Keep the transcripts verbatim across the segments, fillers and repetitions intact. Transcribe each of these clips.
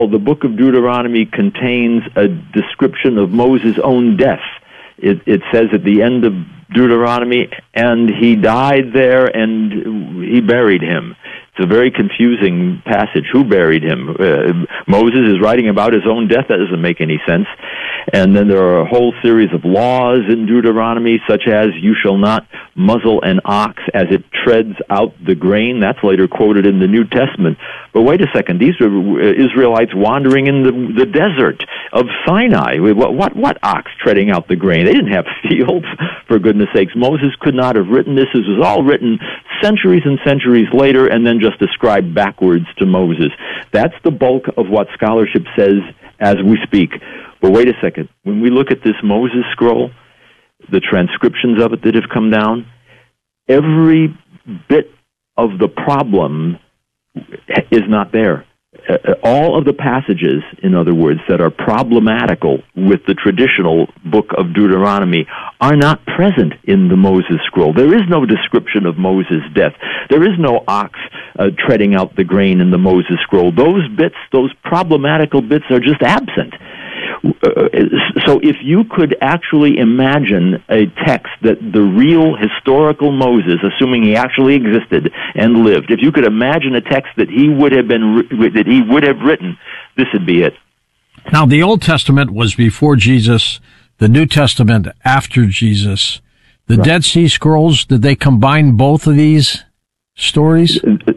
the book of Deuteronomy contains a description of Moses' own death. It, it says at the end of Deuteronomy, and he died there and he buried him. It's a very confusing passage. Who buried him? Uh, Moses is writing about his own death. That doesn't make any sense. And then there are a whole series of laws in Deuteronomy, such as you shall not muzzle an ox as it treads out the grain. That's later quoted in the New Testament. But wait a second, these are Israelites wandering in the, the desert of Sinai. What, what, what ox treading out the grain? They didn't have fields, for goodness sakes. Moses could not have written this. This was all written centuries and centuries later and then just ascribed backwards to Moses. That's the bulk of what scholarship says as we speak. But wait a second. When we look at this Moses scroll, the transcriptions of it that have come down, every bit of the problem is not there. Uh, all of the passages, in other words, that are problematical with the traditional book of Deuteronomy are not present in the Moses scroll. There is no description of Moses' death. There is no ox uh, treading out the grain in the Moses scroll. Those bits, those problematical bits are just absent. Uh, so if you could actually imagine a text that the real historical Moses, assuming he actually existed and lived, if you could imagine a text that he would have been that he would have written, this would be it. Now, the Old Testament was before Jesus, the New Testament after Jesus. The right. Dead Sea Scrolls, did they combine both of these stories?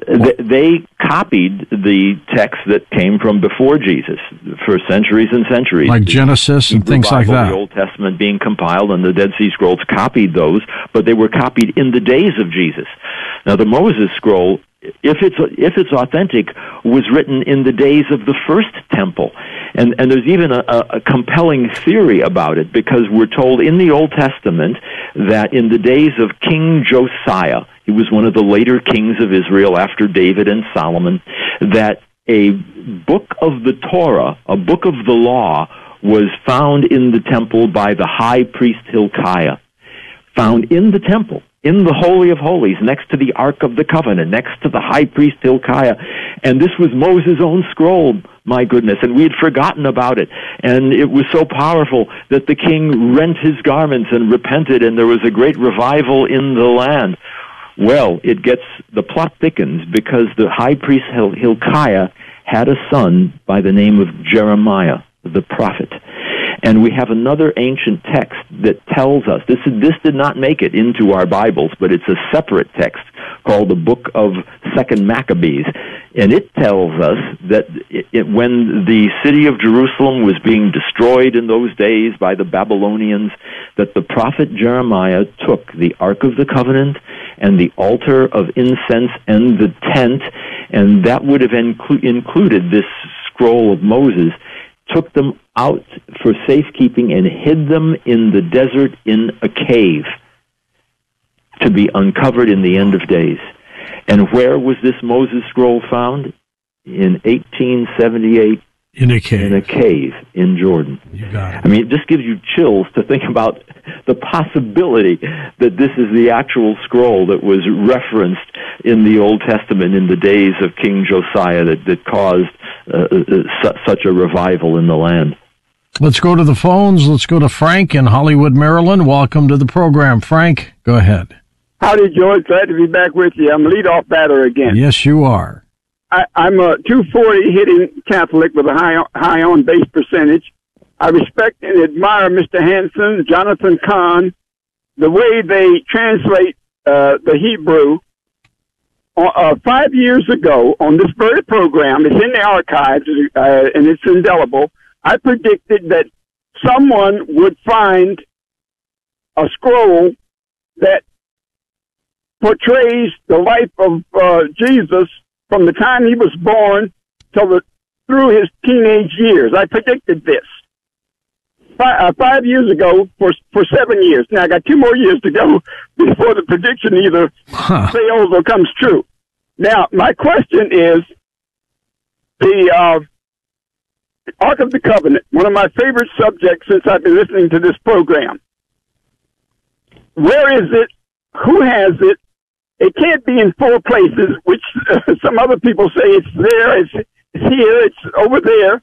They copied the text that came from before Jesus for centuries and centuries. Like Genesis and things like that. The Old Testament being compiled and the Dead Sea Scrolls copied those, but they were copied in the days of Jesus. Now, the Moses scroll, if it's if it's authentic, was written in the days of the first temple. And and there's even a, a compelling theory about it, because we're told in the Old Testament that in the days of King Josiah, he was one of the later kings of Israel after David and Solomon, that a book of the Torah, a book of the law, was found in the temple by the high priest Hilkiah. Found in the temple, in the Holy of Holies, next to the Ark of the Covenant, next to the high priest Hilkiah. And this was Moses' own scroll, my goodness, and we had forgotten about it. And it was so powerful that the king rent his garments and repented, and there was a great revival in the land. Well, it gets, the plot thickens, because the high priest Hil- Hilkiah had a son by the name of Jeremiah, the prophet. And we have another ancient text that tells us, this, this did not make it into our Bibles, but it's a separate text called the Book of Second Maccabees. And it tells us that it, it, when the city of Jerusalem was being destroyed in those days by the Babylonians, that the prophet Jeremiah took the Ark of the Covenant and the altar of incense and the tent, and that would have inclu- included this scroll of Moses, took them out for safekeeping and hid them in the desert in a cave to be uncovered in the end of days. And where was this Moses scroll found? In eighteen seventy-eight. In a cave. In a cave in Jordan. You got it. I mean, it just gives you chills to think about the possibility that this is the actual scroll that was referenced in the Old Testament in the days of King Josiah that, that caused uh, su- such a revival in the land. Let's go to the phones. Let's go to Frank in Hollywood, Maryland. Welcome to the program. Frank, go ahead. Howdy, George. Glad to be back with you. I'm a leadoff batter again. Yes, you are. I, I'm a two forty hitting Catholic with a high high on base percentage. I respect and admire Mister Hanson, Jonathan Cahn, the way they translate uh, the Hebrew. Uh, five years ago, on this very program, it's in the archives, uh, and it's indelible, I predicted that someone would find a scroll that portrays the life of uh, Jesus from the time he was born till the, through his teenage years. I predicted this five, uh, five years ago for for seven years. Now I got two more years to go before the prediction either huh. fails or comes true. Now my question is the uh, Ark of the Covenant, one of my favorite subjects since I've been listening to this program. Where is it? Who has it? It can't be in four places, which uh, some other people say it's there. It's here, it's over there.